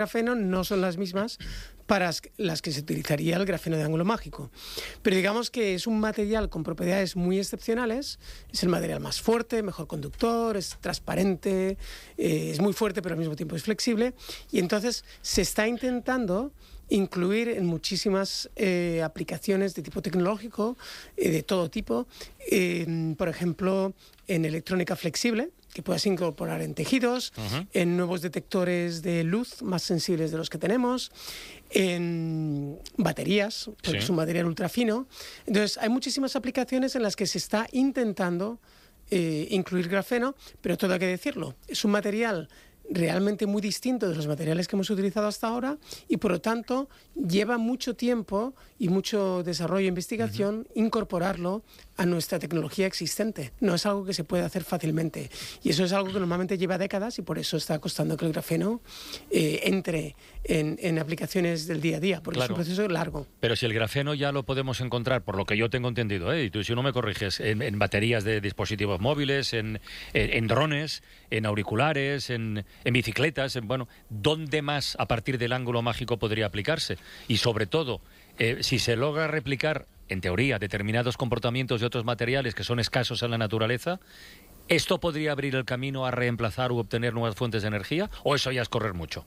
grafeno no son las mismas para las que se utilizaría el grafeno de ángulo mágico. Pero digamos que es un material con propiedades muy excepcionales, es el material más fuerte, mejor conductor, es transparente, es muy fuerte pero al mismo tiempo es flexible, y entonces se está intentando incluir en muchísimas aplicaciones de tipo tecnológico, de todo tipo, por ejemplo, en electrónica flexible, que puedas incorporar en tejidos, en nuevos detectores de luz más sensibles de los que tenemos, en baterías, porque es un material ultra fino. Entonces, hay muchísimas aplicaciones en las que se está intentando incluir grafeno, pero todo hay que decirlo, es un material realmente muy distinto de los materiales que hemos utilizado hasta ahora y por lo tanto lleva mucho tiempo y mucho desarrollo e investigación incorporarlo a nuestra tecnología existente. No es algo que se puede hacer fácilmente y eso es algo que normalmente lleva décadas y por eso está costando que el grafeno entre en aplicaciones del día a día, porque claro, es un proceso largo. Pero si el grafeno ya lo podemos encontrar, por lo que yo tengo entendido, y tú si no me corriges, en baterías de dispositivos móviles, en drones, en auriculares, en bicicletas, bueno, ¿dónde más a partir del ángulo mágico podría aplicarse? Y sobre todo, si se logra replicar, en teoría, determinados comportamientos de otros materiales que son escasos en la naturaleza, ¿esto podría abrir el camino a reemplazar u obtener nuevas fuentes de energía? ¿O eso ya es correr mucho?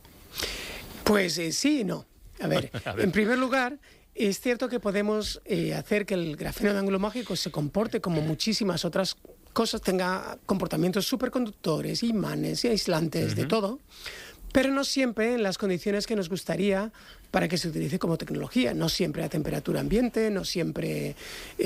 Pues sí y no. A ver, en primer lugar, es cierto que podemos hacer que el grafeno de ángulo mágico se comporte como muchísimas otras cosas, tenga comportamientos superconductores, imanes y aislantes, de todo, pero no siempre en las condiciones que nos gustaría para que se utilice como tecnología, no siempre a temperatura ambiente, no siempre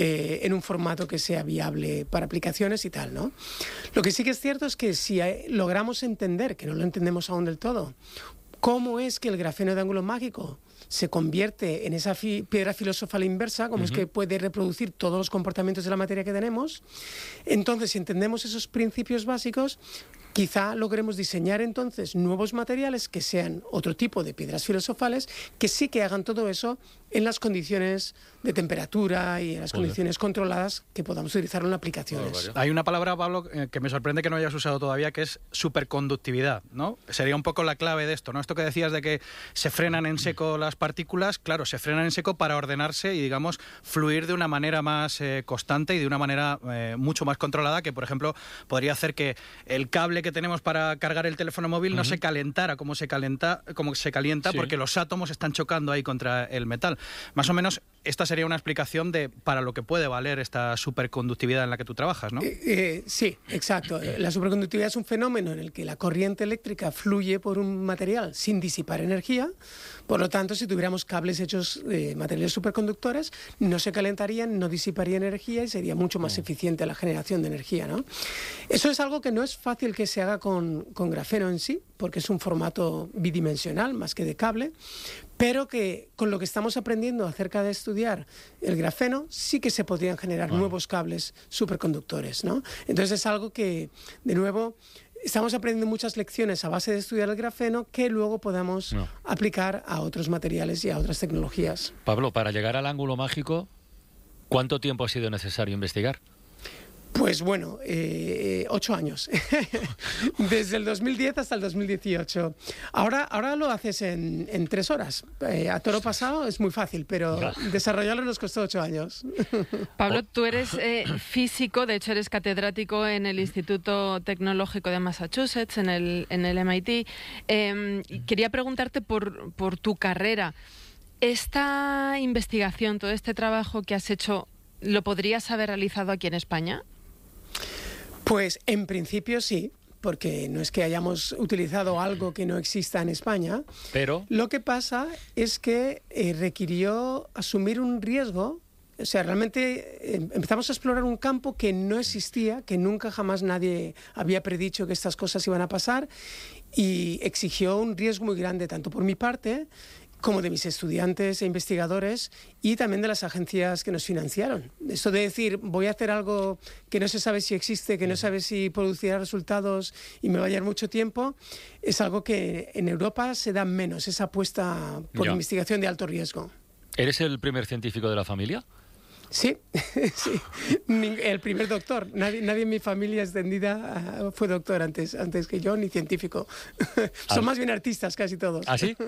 en un formato que sea viable para aplicaciones y tal, ¿no? Lo que sí que es cierto es que si logramos entender, que no lo entendemos aún del todo, cómo es que el grafeno de ángulo mágico se convierte en esa piedra filosofal inversa, como es que puede reproducir todos los comportamientos de la materia que tenemos. Entonces, si entendemos esos principios básicos, quizá logremos diseñar entonces nuevos materiales que sean otro tipo de piedras filosofales, que sí que hagan todo eso en las condiciones de temperatura y en las condiciones controladas que podamos utilizar en aplicaciones. Hay una palabra, Pablo, que me sorprende que no hayas usado todavía, que es superconductividad, ¿no? Sería un poco la clave de esto, ¿no? Esto que decías de que se frenan en seco las partículas, claro, se frenan en seco para ordenarse y, digamos, fluir de una manera más constante y de una manera mucho más controlada, que, por ejemplo, podría hacer que el cable que tenemos para cargar el teléfono móvil no se calentara como se calienta, porque los átomos están chocando ahí contra el metal. Más o menos esta sería una explicación para lo que puede valer esta superconductividad en la que tú trabajas, ¿no? Sí, exacto. La superconductividad es un fenómeno en el que la corriente eléctrica fluye por un material sin disipar energía. Por lo tanto, si tuviéramos cables hechos de materiales superconductores, no se calentarían, no disiparían energía y sería mucho más eficiente la generación de energía, ¿no? Eso es algo que no es fácil que se haga con grafeno en sí, porque es un formato bidimensional más que de cable, pero que con lo que estamos aprendiendo acerca de estudiar el grafeno, sí que se podrían generar nuevos cables superconductores, ¿no? Entonces es algo que, de nuevo, estamos aprendiendo muchas lecciones a base de estudiar el grafeno que luego podamos aplicar a otros materiales y a otras tecnologías. Pablo, para llegar al ángulo mágico, ¿cuánto tiempo ha sido necesario investigar? Pues bueno, 8 años, desde el 2010 hasta el 2018. Ahora lo haces en 3 horas. A toro pasado es muy fácil, pero desarrollarlo nos costó 8 años. Pablo, tú eres físico, de hecho eres catedrático en el Instituto Tecnológico de Massachusetts, en el MIT. Quería preguntarte por tu carrera. ¿Esta investigación, todo este trabajo que has hecho, lo podrías haber realizado aquí en España? Pues en principio sí, porque no es que hayamos utilizado algo que no exista en España. Pero lo que pasa es que requirió asumir un riesgo. O sea, realmente empezamos a explorar un campo que no existía, que nunca jamás nadie había predicho que estas cosas iban a pasar, y exigió un riesgo muy grande, tanto por mi parte como de mis estudiantes e investigadores y también de las agencias que nos financiaron. Eso de decir, voy a hacer algo que no se sabe si existe, que no sabe si producirá resultados y me va a llevar mucho tiempo, es algo que en Europa se da menos, esa apuesta por investigación de alto riesgo. ¿Eres el primer científico de la familia? Sí, sí. El primer doctor. Nadie en mi familia extendida fue doctor antes que yo, ni científico. Son más bien artistas casi todos. ¿Ah, sí?